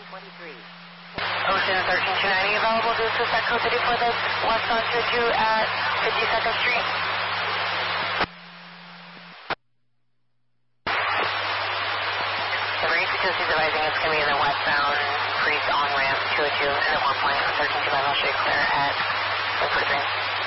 Ocean 13290 available to assist at code 34 that's westbound 22 at 52nd Street. The marine frequency is advising it's going to be in the westbound Priest on ramp 202 and at 1 point on 13290 should clear at 143.